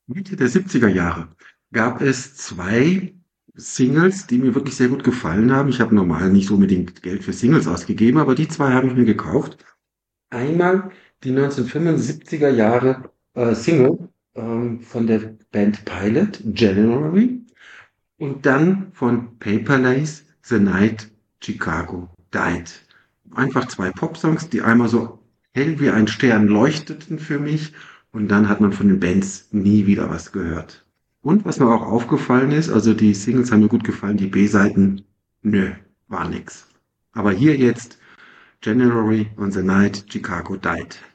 Mitte der 70er Jahre gab es zwei Singles, die mir wirklich sehr gut gefallen haben. Ich habe normal nicht so unbedingt Geld für Singles ausgegeben, aber die zwei habe ich mir gekauft. Einmal die 1975er Jahre Single von der Band Pilot, January, und dann von Paper Lace, The Night Chicago Died. Einfach zwei Popsongs, die einmal so hell wie ein Stern leuchteten für mich und dann hat man von den Bands nie wieder was gehört. Und was mir auch aufgefallen ist, also die Singles haben mir gut gefallen, die B-Seiten, nö, war nix. Aber hier jetzt January on the Night Chicago Died.